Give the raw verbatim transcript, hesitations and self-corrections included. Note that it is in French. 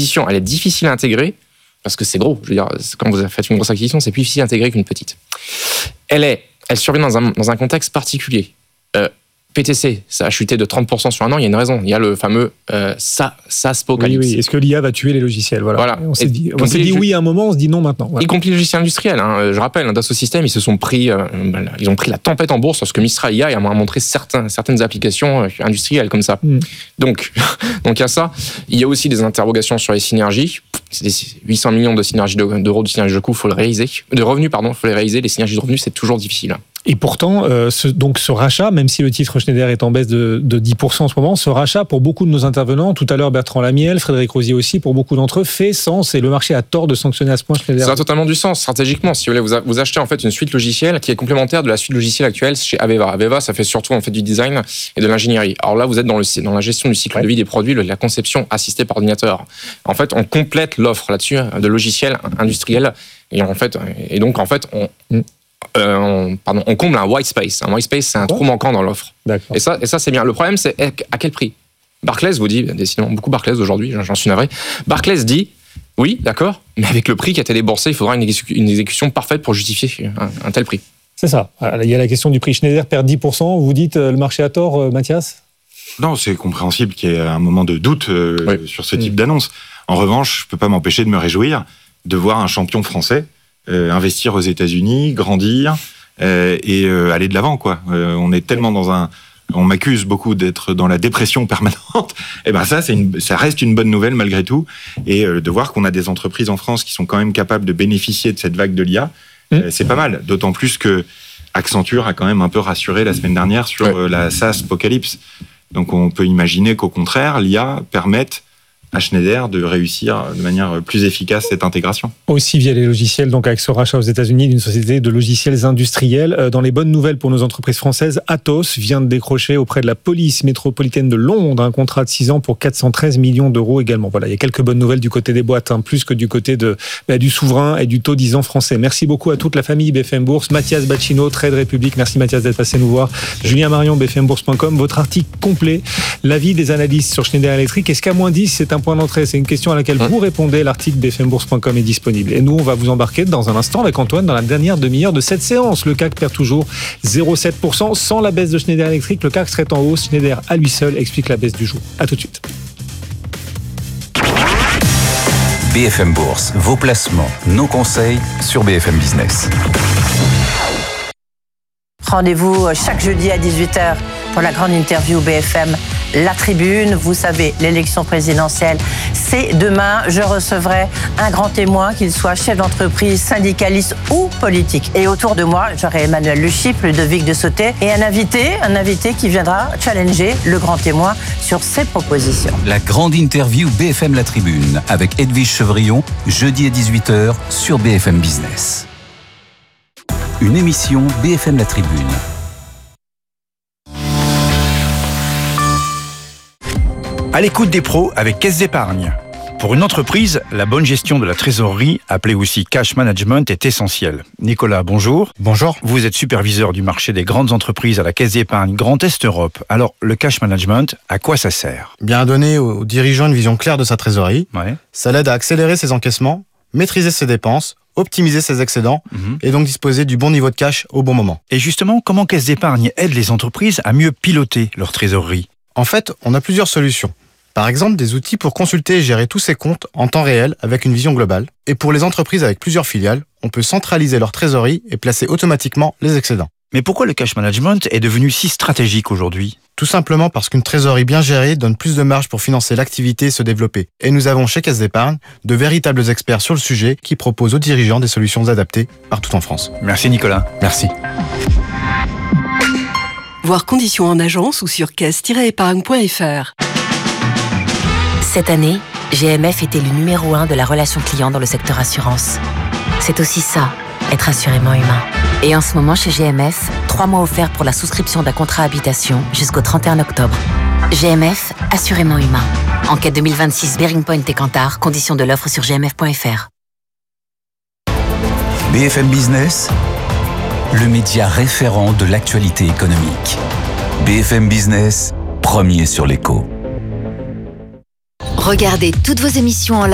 acquisition, elle est difficile à intégrer, parce que c'est gros. Je veux dire, quand vous faites une grosse acquisition, c'est plus difficile à intégrer qu'une petite. Elle est, elle survient dans un, dans un contexte particulier. Euh, P T C, ça a chuté de trente pour cent sur un an, il y a une raison. Il y a le fameux euh, SaaSpocalypse. Oui, oui. Est-ce que l'I A va tuer les logiciels? Voilà. voilà. On s'est dit, on s'est dit oui à un moment, on se dit non maintenant. Voilà. Y compris les logiciels industriels. Hein. Je rappelle, Dassault Systèmes, ils se sont pris, euh, ils ont pris la tempête en bourse lorsque Mistral I A a montré certains, certaines applications industrielles comme ça. Mm. Donc, donc il y a ça. Il y a aussi des interrogations sur les synergies. C'est des huit cents millions de synergies d'euros de synergies de coûts, faut le réaliser. De revenus, pardon, faut les réaliser. Les synergies de revenus, c'est toujours difficile. Et pourtant, euh, ce, donc ce rachat, même si le titre Schneider est en baisse de, de dix pour cent en ce moment, ce rachat, pour beaucoup de nos intervenants, tout à l'heure Bertrand Lamiel, Frédéric Rosier aussi, pour beaucoup d'entre eux, fait sens et le marché a tort de sanctionner à ce point Schneider. Ça a totalement du sens, stratégiquement. Si vous voulez, vous, vous achetez en fait une suite logicielle qui est complémentaire de la suite logicielle actuelle chez Aveva. Aveva, ça fait surtout en fait du design et de l'ingénierie. Alors là, vous êtes dans, le, dans la gestion du cycle ouais. de vie des produits, de la conception assistée par ordinateur. En fait, on complète l'offre là-dessus de logiciels industriels et en fait, et donc en fait, on mm. Euh, on, pardon, on comble un white space. Un white space, c'est un trou manquant dans l'offre. D'accord. Et ça, et ça, c'est bien. Le problème, c'est à quel prix? Barclays vous dit, décidément, beaucoup Barclays aujourd'hui, j'en suis navré. Barclays dit, oui, d'accord, mais avec le prix qui a été déboursé, il faudra une, exécu- une exécution parfaite pour justifier un, un tel prix. C'est ça. Il y a la question du prix. Schneider perd dix pour cent. Vous dites euh, le marché a tort, euh, Mathias? Non, c'est compréhensible qu'il y ait un moment de doute euh, oui. sur ce type mmh. d'annonce. En revanche, je ne peux pas m'empêcher de me réjouir de voir un champion français Euh, investir aux États-Unis, grandir euh, et euh, aller de l'avant, quoi. Euh, on est tellement dans un, on m'accuse beaucoup d'être dans la dépression permanente. Et ben ça, c'est une, ça reste une bonne nouvelle malgré tout. Et euh, de voir qu'on a des entreprises en France qui sont quand même capables de bénéficier de cette vague de l'I A, mmh. euh, c'est pas mal. D'autant plus que Accenture a quand même un peu rassuré la semaine dernière sur ouais. euh, la SaaSpocalypse. Donc on peut imaginer qu'au contraire, l'I A permette à Schneider de réussir de manière plus efficace cette intégration. Aussi via les logiciels, donc avec ce rachat aux États-Unis d'une société de logiciels industriels. Dans les bonnes nouvelles pour nos entreprises françaises, Atos vient de décrocher auprès de la police métropolitaine de Londres un contrat de six ans pour quatre cent treize millions d'euros également. Voilà, il y a quelques bonnes nouvelles du côté des boîtes, hein, plus que du côté de, bah, du souverain et du taux dix ans français. Merci beaucoup à toute la famille B F M Bourse. Mathias Bacchino, Trade République. Merci Mathias d'être passé nous voir. Julien Marion, B F M Bourse point com. Votre article complet, l'avis des analystes sur Schneider Electric. Est-ce qu'à moins dix, c'est un point d'entrée? C'est une question à laquelle vous répondez. L'article B F M Bourse point com est disponible. Et nous, on va vous embarquer dans un instant avec Antoine dans la dernière demi-heure de cette séance. Le C A C perd toujours zéro virgule sept pour cent. Sans la baisse de Schneider Electric, le C A C serait en hausse. Schneider, à lui seul, explique la baisse du jour. À tout de suite. B F M Bourse, vos placements, nos conseils sur B F M Business. Rendez-vous chaque jeudi à dix-huit heures pour la grande interview B F M La Tribune. Vous savez, l'élection présidentielle, c'est demain. Je recevrai un grand témoin, qu'il soit chef d'entreprise, syndicaliste ou politique. Et autour de moi, j'aurai Emmanuel Le Chypre, Ludovic de Sauté et un invité, un invité qui viendra challenger le grand témoin sur ses propositions. La grande interview B F M La Tribune avec Edwige Chevrillon, jeudi à dix-huit heures sur B F M Business. Une émission B F M La Tribune. À l'écoute des pros avec Caisse d'Épargne. Pour une entreprise, la bonne gestion de la trésorerie, appelée aussi cash management, est essentielle. Nicolas, bonjour. Bonjour. Vous êtes superviseur du marché des grandes entreprises à la Caisse d'Épargne Grand Est Europe. Alors, le cash management, à quoi ça sert? Bien à donner aux dirigeants une vision claire de sa trésorerie. Ouais. Ça l'aide à accélérer ses encaissements, maîtriser ses dépenses, optimiser ses excédents mmh. et donc disposer du bon niveau de cash au bon moment. Et justement, comment Caisse d'Épargne aide les entreprises à mieux piloter leur trésorerie? En fait, on a plusieurs solutions. Par exemple, des outils pour consulter et gérer tous ses comptes en temps réel avec une vision globale. Et pour les entreprises avec plusieurs filiales, on peut centraliser leur trésorerie et placer automatiquement les excédents. Mais pourquoi le cash management est devenu si stratégique aujourd'hui? Tout simplement parce qu'une trésorerie bien gérée donne plus de marge pour financer l'activité et se développer. Et nous avons chez Caisse d'Épargne de véritables experts sur le sujet qui proposent aux dirigeants des solutions adaptées partout en France. Merci Nicolas. Merci. Voir conditions en agence ou sur caisse tiret épargne point f r. Cette année, G M F était le numéro un de la relation client dans le secteur assurance. C'est aussi ça, être assurément humain. Et en ce moment, chez G M F, trois mois offerts pour la souscription d'un contrat habitation jusqu'au trente et un octobre. G M F, assurément humain. Enquête deux mille vingt-six, Bearing Point et Kantar, conditions de l'offre sur g m f point f r. B F M Business, le média référent de l'actualité économique. B F M Business, premier sur l'écho. Regardez toutes vos émissions en live